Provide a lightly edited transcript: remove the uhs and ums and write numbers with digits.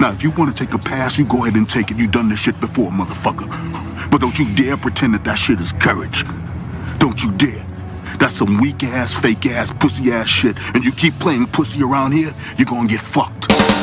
Now, if you want to take a pass, you go ahead and take it. You done this shit before, motherfucker. But don't you dare pretend that that shit is courage. Don't you dare. That's some weak-ass, fake-ass, pussy-ass shit. And you keep playing pussy around here, you're gonna get fucked.